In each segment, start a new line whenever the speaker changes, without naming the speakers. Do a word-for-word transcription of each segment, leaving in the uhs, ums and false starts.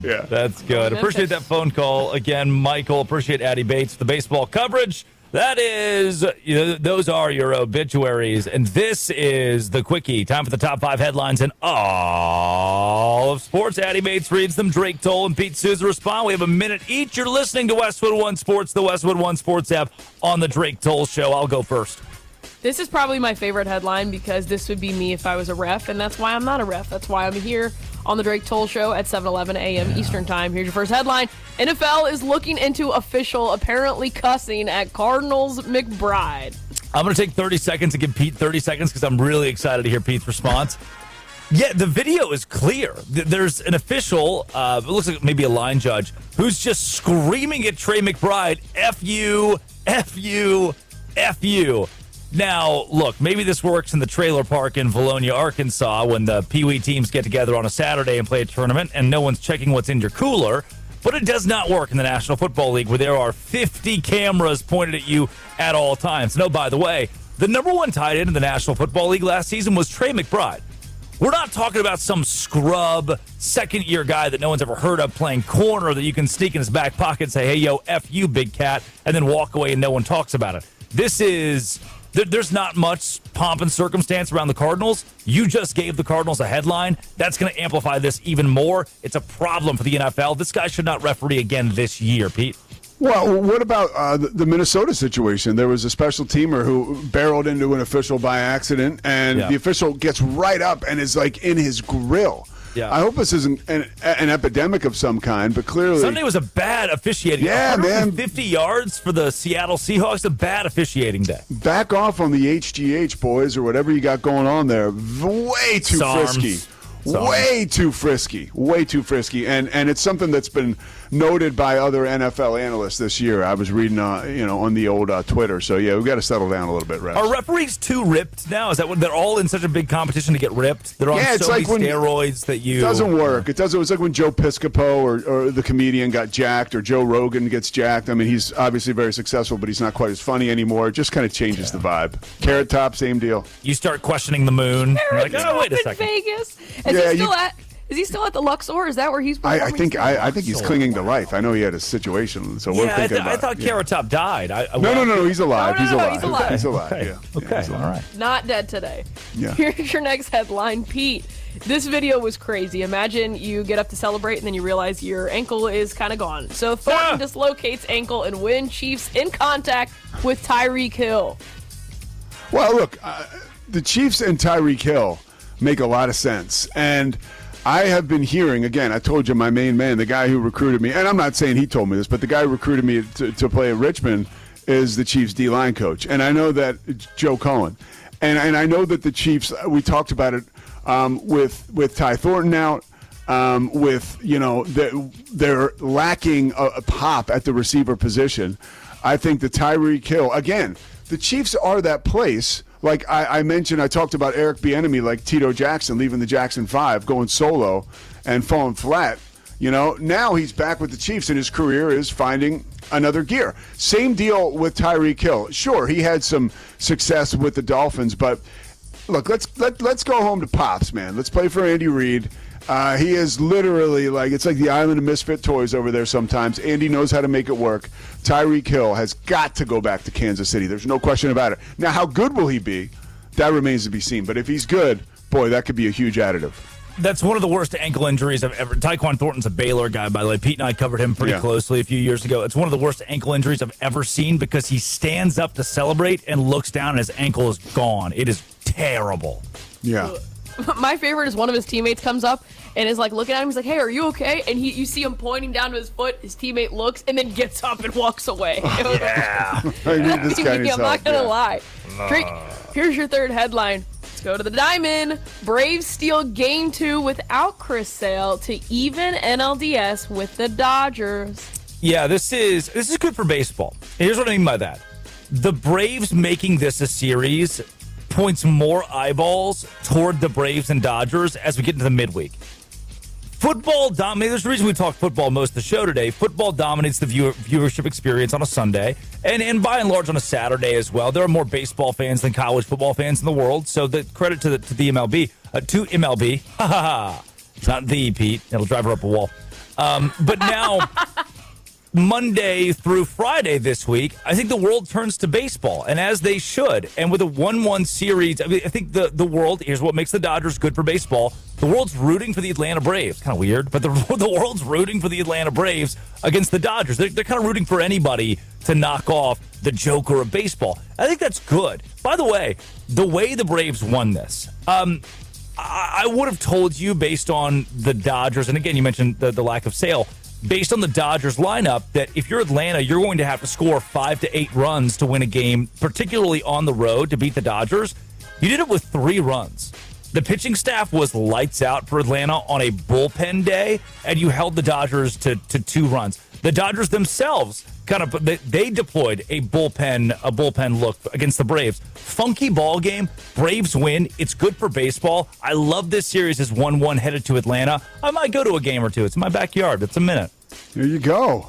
Yeah.
That's good. Appreciate that phone call. Again, Michael, appreciate Addie Bates, the baseball coverage. That is, you know, those are your obituaries. And this is the Quickie. Time for the top five headlines in all of sports. Addie Bates reads them. Drake Toll and Pete Souza respond. We have a minute each. You're listening to Westwood One Sports, the Westwood One Sports app on the Drake Toll Show. I'll go first.
This is probably my favorite headline because this would be me if I was a ref, and that's why I'm not a ref. That's why I'm here on the Drake Toll Show at seven eleven a.m. Eastern Time. Here's your first headline. N F L is looking into official apparently cussing at Cardinals McBride.
I'm going to take thirty seconds to give Pete thirty seconds because I'm really excited to hear Pete's response. Yeah, the video is clear. There's an official, uh, it looks like maybe a line judge, who's just screaming at Trey McBride, F you, F you, F you. Now, look, maybe this works in the trailer park in Valonia, Arkansas, when the Pee Wee teams get together on a Saturday and play a tournament and no one's checking what's in your cooler. But it does not work in the National Football League where there are fifty cameras pointed at you at all times. No, by the way, the number one tight end in the National Football League last season was Trey McBride. We're not talking about some scrub second-year guy that no one's ever heard of playing corner that you can sneak in his back pocket and say, hey, yo, F you, big cat, and then walk away and no one talks about it. This is... There's not much pomp and circumstance around the Cardinals. You just gave the Cardinals a headline. That's going to amplify this even more. It's a problem for the N F L. This guy should not referee again this year, Pete.
Well, what about uh, the, the Minnesota situation? There was a special teamer who barreled into an official by accident, and yeah. the official gets right up and is like in his grill. Yeah. I hope this isn't an, an epidemic of some kind, but clearly...
Sunday was a bad officiating.
Yeah, man.
fifty yards for the Seattle Seahawks, a bad officiating day.
Back off on the H G H, boys, or whatever you got going on there. Way too
Sarms.
frisky.
Sarms.
Way too frisky. Way too frisky. And and it's something that's been noted by other N F L analysts this year. I was reading, uh, you know, on the old uh, Twitter. So, yeah, we've got to settle down a little bit, Rex.
Are referees too ripped now? Is that what they're all in such a big competition to get ripped? They're on
yeah, it's
so
like
many
when,
steroids that you...
It doesn't work. It doesn't. It's like when Joe Piscopo or, or the comedian got jacked, or Joe Rogan gets jacked. I mean, he's obviously very successful, but he's not quite as funny anymore. It just kind of changes yeah. the vibe. Carrot Top, same deal.
You start questioning the moon. You're like, oh, wait a second.
Vegas. Is yeah, he still you, at... Is he still at the Luxor? Is that where he's
I, I think I, I think he's clinging to life. I know he had a situation, so
yeah,
we're thinking
I th-
about
I thought
yeah.
Carrot Top died. I, I,
no, no, no, no, he's alive.
No, no,
he's,
no,
alive.
he's alive.
He's alive.
Okay.
Yeah.
Okay.
Yeah,
All right.
Not dead today.
Yeah.
Here's your next headline, Pete. This video was crazy. Imagine you get up to celebrate and then you realize your ankle is kind of gone. So Thornton ah. dislocates ankle and win Chiefs in contact with Tyreek Hill.
Well, look, uh, the Chiefs and Tyreek Hill make a lot of sense, and I have been hearing, again, I told you my main man, the guy who recruited me, and I'm not saying he told me this, but the guy who recruited me to, to play at Richmond is the Chiefs D-line coach. And I know that it's Joe Cohen. And, and I know that the Chiefs, we talked about it um, with, with Ty Thornton out, um, with, you know, the, they're lacking a, a pop at the receiver position. I think the Tyreek Hill, again, the Chiefs are that place. Like I, I mentioned, I talked about Eric Bieniemy, like Tito Jackson leaving the Jackson Five, going solo and falling flat. You know, now he's back with the Chiefs, and his career is finding another gear. Same deal with Tyreek Hill. Sure, he had some success with the Dolphins, but look, let's let let's go home to Pops, man. Let's play for Andy Reid. Uh, he is literally like, it's like the island of misfit toys over there sometimes. Andy knows how to make it work. Tyreek Hill has got to go back to Kansas City. There's no question about it. Now, how good will he be? That remains to be seen. But if he's good, boy, that could be a huge additive.
That's one of the worst ankle injuries I've ever. Tyquan Thornton's a Baylor guy, by the way. Pete and I covered him pretty yeah. closely a few years ago. It's one of the worst ankle injuries I've ever seen because he stands up to celebrate and looks down and his ankle is gone. It is terrible.
Yeah.
My favorite is one of his teammates comes up and is like looking at him. He's like, "Hey, are you okay?" And he, you see him pointing down to his foot. His teammate looks and then gets up and walks away.
Yeah,
I need this guy
I'm not gonna
yeah.
lie. Drake, here's your third headline. Let's go to the diamond. Braves steal game two without Chris Sale to even N L D S with the Dodgers.
Yeah, this is this is good for baseball. Here's what I mean by that: the Braves making this a series points more eyeballs toward the Braves and Dodgers as we get into the midweek. Football dominates. There's a reason we talk football most of the show today. Football dominates the viewer, viewership experience on a Sunday, and, and by and large on a Saturday as well. There are more baseball fans than college football fans in the world, so the credit to the, to the M L B. Uh, to M L B. Ha ha ha. It's not the, Pete. It'll drive her up a wall. Um, but now, Monday through Friday this week, I think the world turns to baseball, and as they should. And with a one one series, I, mean, I think the, the world, here's what makes the Dodgers good for baseball. The world's rooting for the Atlanta Braves. Kind of weird, but the, the world's rooting for the Atlanta Braves against the Dodgers. They're, they're kind of rooting for anybody to knock off the Joker of baseball. I think that's good. By the way, the way the Braves won this, um, I, I would have told you based on the Dodgers, and again, you mentioned the, the lack of sale, based on the Dodgers lineup, that if you're Atlanta, you're going to have to score five to eight runs to win a game, particularly on the road to beat the Dodgers. You did it with three runs. The pitching staff was lights out for Atlanta on a bullpen day, and you held the Dodgers to, to two runs. The Dodgers themselves kind of they, they deployed a bullpen a bullpen look against the Braves. Funky ball game. Braves win. It's good for baseball. I love this series as one one headed to Atlanta. I might go to a game or two. It's in my backyard. It's a minute.
There you go.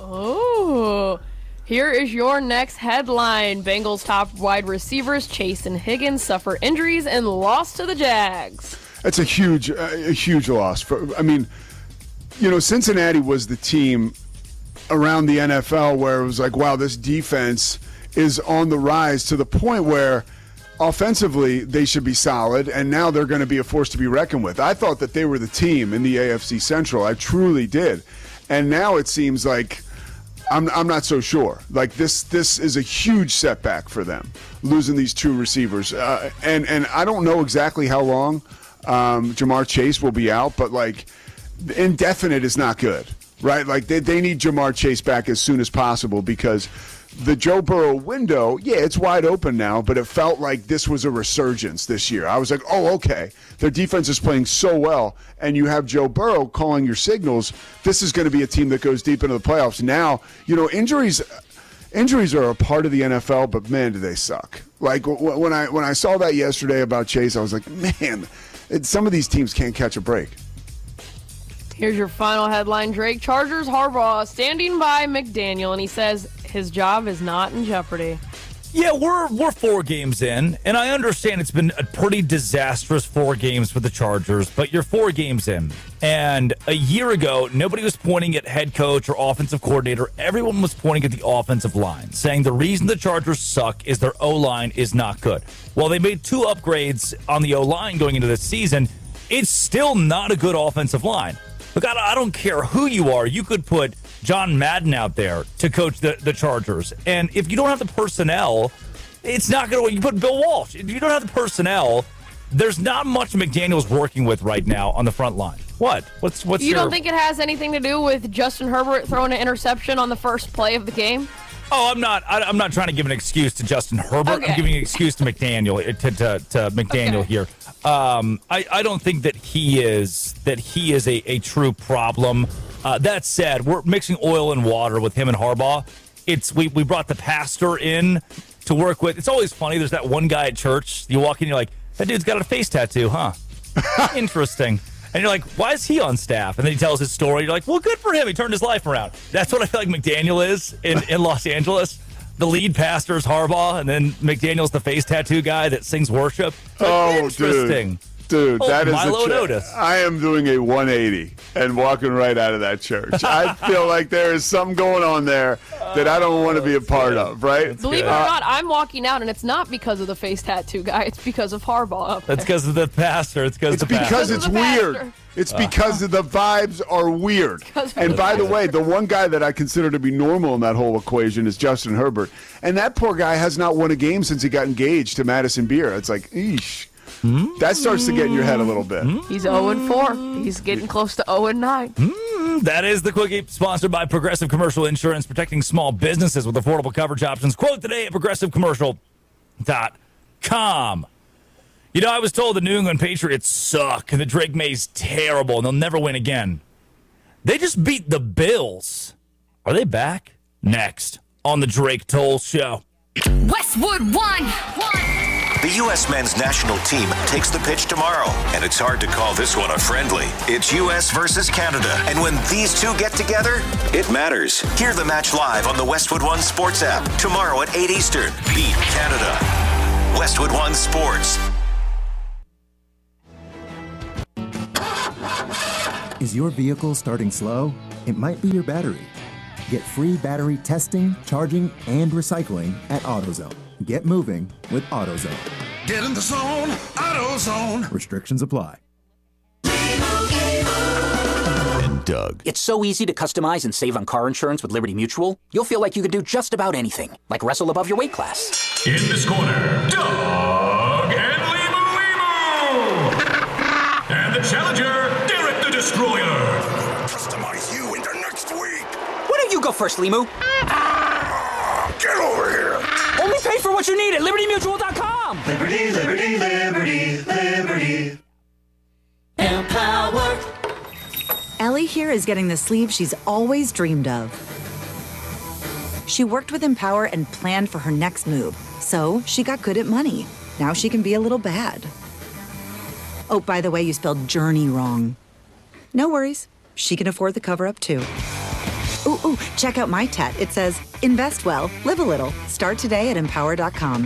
Oh, here is your next headline. Bengals top wide receivers Chase and Higgins suffer injuries and lost to the Jags.
That's a huge, uh, a huge loss. For, I mean, you know, Cincinnati was the team around the N F L where it was like, wow, this defense is on the rise to the point where offensively they should be solid, and now they're going to be a force to be reckoned with. I thought that they were the team in the A F C Central. I truly did. And now it seems like I'm I'm not so sure. Like this this is a huge setback for them, losing these two receivers. Uh, and and I don't know exactly how long um, Jamar Chase will be out, but like indefinite is not good, right? Like they they need Jamar Chase back as soon as possible because the Joe Burrow window, yeah, it's wide open now, but it felt like this was a resurgence this year. I was like, oh, okay, their defense is playing so well, and you have Joe Burrow calling your signals. This is going to be a team that goes deep into the playoffs. Now, you know, injuries injuries are a part of the N F L, but man, do they suck. Like when I when I saw that yesterday about Chase, I was like, man, it, some of these teams can't catch a break.
Here's your final headline. Drake Chargers Harbaugh standing by McDaniel, and he says his job is not in jeopardy.
Yeah, we're we're four games in, and I understand it's been a pretty disastrous four games for the Chargers, but you're four games in. And a year ago, nobody was pointing at head coach or offensive coordinator. Everyone was pointing at the offensive line, saying the reason the Chargers suck is their O-line is not good. Well, they made two upgrades on the O-line going into this season. It's still not a good offensive line. Look, I don't care who you are. You could put John Madden out there to coach the, the Chargers. And if you don't have the personnel, it's not going to – you put Bill Walsh. If you don't have the personnel, there's not much McDaniel's working with right now on the front line. What? What's what's
You
your,
don't think it has anything to do with Justin Herbert throwing an interception on the first play of the game?
Oh, I'm not. I, I'm not trying to give an excuse to Justin Herbert.
Okay.
I'm giving an excuse to McDaniel. To, to, to McDaniel
Okay.
here. Um, I, I don't think that he is that he is a, a true problem. Uh, that said, we're mixing oil and water with him and Harbaugh. It's we we brought the pastor in to work with. It's always funny. There's that one guy at church. You walk in, you're like, that dude's got a face tattoo, huh? Interesting. And you're like, why is he on staff? And then he tells his story. You're like, well, good for him. He turned his life around. That's what I feel like McDaniel is in, in Los Angeles. The lead pastor is Harbaugh, and then McDaniel's the face tattoo guy that sings worship.
Oh,
interesting.
dude. Dude,
Oh,
that is
Milo
a ch-
Notice.
I am doing a one eighty and walking right out of that church. I feel like there is something going on there that I don't want to be a part of, right?
Believe it or
good.
not, I'm walking out, and it's not because of the face tattoo guy. It's because of Harbaugh up there.
That's because of the pastor. It's because
It's
of the
because
pastor.
it's
Because of the
weird.
pastor.
It's because of the vibes are weird.
Because of
And
the
by the
pastor.
way, the one guy that I consider to be normal in that whole equation is Justin Herbert. And that poor guy has not won a game since he got engaged to Madison Beer. It's like, eesh. That starts to get in your head a little bit.
He's oh and four. He's getting close to oh and nine.
That is the Quickie, sponsored by Progressive Commercial Insurance, protecting small businesses with affordable coverage options. Quote today at progressive commercial dot com. You know, I was told the New England Patriots suck and that Drake May's terrible and they'll never win again. They just beat the Bills. Are they back? Next on the Drake Toll Show.
Westwood One.
The U S men's national team takes the pitch tomorrow, and it's hard to call this one a friendly. It's U S versus Canada, and when these two get together, it matters. Hear the match live on the Westwood One Sports app tomorrow at eight Eastern. Beat Canada. Westwood One Sports.
Is your vehicle starting slow? It might be your battery. Get free battery testing, charging, and recycling at AutoZone. Get moving with AutoZone.
Get in the zone, AutoZone.
Restrictions apply.
And Doug.
It's so easy to customize and save on car insurance with Liberty Mutual. You'll feel like you can do just about anything, like wrestle above your weight class.
In this corner, Doug and Limu Limu. And the challenger, Derek the Destroyer.
Customize you into next week.
Why don't you go first, Limu?
Ah, get over here.
Only pay for what you need at liberty mutual dot com.
Liberty, liberty, liberty, liberty. Empower.
Ellie here is getting the sleeve she's always dreamed of. She worked with Empower and planned for her next move, so she got good at money. Now she can be a little bad. Oh, by the way, you spelled journey wrong. No worries. She can afford the cover-up, too. Ooh, ooh, check out my tat. It says, invest well, live a little. Start today at empower dot com.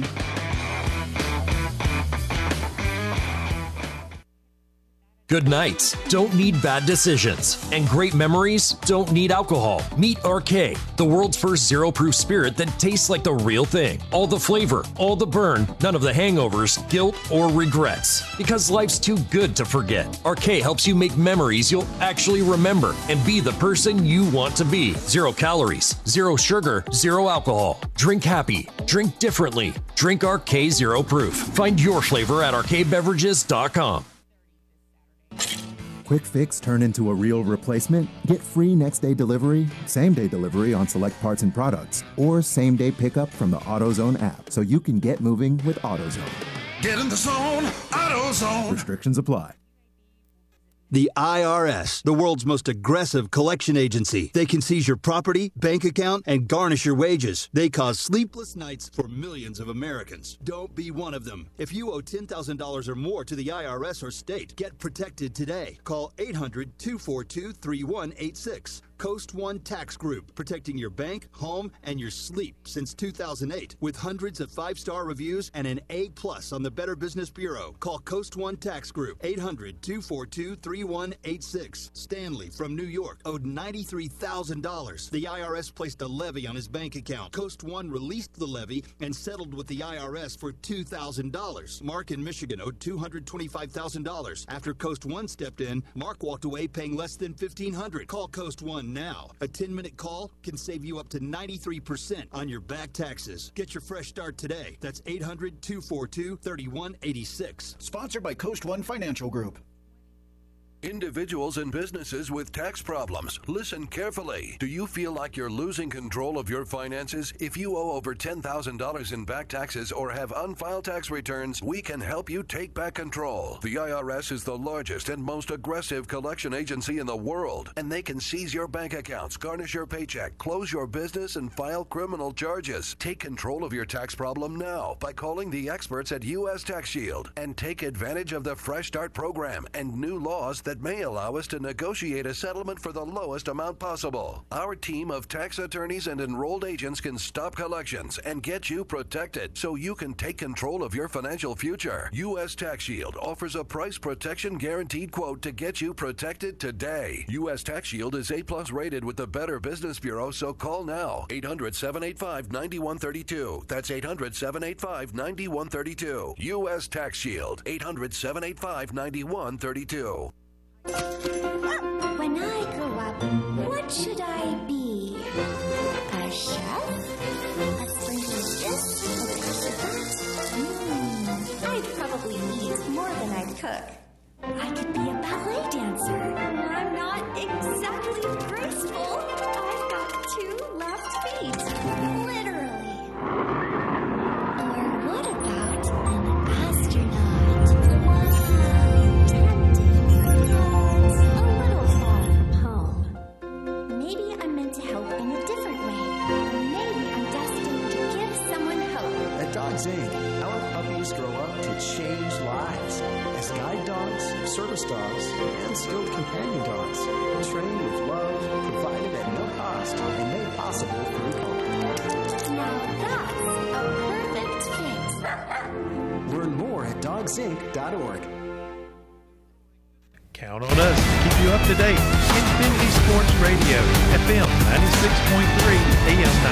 Good nights don't need bad decisions, and great memories don't need alcohol. Meet R K, the world's first zero-proof spirit that tastes like the real thing. All the flavor, all the burn, none of the hangovers, guilt, or regrets. Because life's too good to forget. R K helps you make memories you'll actually remember and be the person you want to be. Zero calories, zero sugar, zero alcohol. Drink happy, drink differently. Drink R K Zero Proof. Find your flavor at R K beverages dot com.
Quick fix turn into a real replacement? Get free next day delivery, same day delivery on select parts and products, or same day pickup from the AutoZone app so you can get moving with AutoZone.
Get in the zone, AutoZone.
Restrictions apply.
The I R S, the world's most aggressive collection agency. They can seize your property, bank account, and garnish your wages. They cause sleepless nights for millions of Americans. Don't be one of them. If you owe ten thousand dollars or more to the I R S or state, get protected today. Call eight hundred, two four two, three one eight six. Coast One Tax Group, protecting your bank, home, and your sleep since two thousand eight. With hundreds of five-star reviews and an A plus on the Better Business Bureau. Call Coast One Tax Group, eight hundred, two four two, three one eight six. Stanley from New York owed ninety-three thousand dollars. The I R S placed a levy on his bank account. Coast One released the levy and settled with the I R S for two thousand dollars. Mark in Michigan owed two hundred twenty-five thousand dollars. After Coast One stepped in, Mark walked away paying less than fifteen hundred dollars. Call Coast One now. A ten-minute call can save you up to ninety-three percent on your back taxes. Get your fresh start today. That's eight hundred, two four two, three one eight six.
Sponsored by Coast One Financial Group.
Individuals and businesses with tax problems, listen carefully. Do you feel like you're losing control of your finances? If you owe over ten thousand dollars in back taxes or have unfiled tax returns, we can help you take back control. The I R S is the largest and most aggressive collection agency in the world, and they can seize your bank accounts, garnish your paycheck, close your business, and file criminal charges. Take control of your tax problem now by calling the experts at U S Tax Shield and take advantage of the Fresh Start program and new laws that may allow us to negotiate a settlement for the lowest amount possible. Our team of tax attorneys and enrolled agents can stop collections and get you protected so you can take control of your financial future. U S Tax Shield offers a price protection guaranteed quote to get you protected today. U S Tax Shield is A plus rated with the Better Business Bureau, so call now. eight hundred, seven eight five, nine one three two. That's eight hundred, seven eight five, nine one three two. U S Tax Shield, eight hundred, seven eight five, nine one three two.
When I grow up, what should I be? A chef? A sprinkle of this? A piece of that? Hmm, I'd probably eat more than I'd cook. I could be a ballet dancer. I'm not exactly graceful. I've got two left feet. Literally. Or what about an astronaut? Wow, tempting. A little far from home. Maybe I'm meant to help in a different way. Or maybe I'm destined to give someone hope.
At Dogs Incorporated, our puppies grow up to change lives as guide dogs, service dogs, and skilled companion dogs, trained with love, provided at no cost, and made possible through hope.
Now that's a perfect fit.
Learn more at dogs inc dot org.
Count on us to keep you up to date in Xfinity Sports Radio, F M ninety-six point three, A M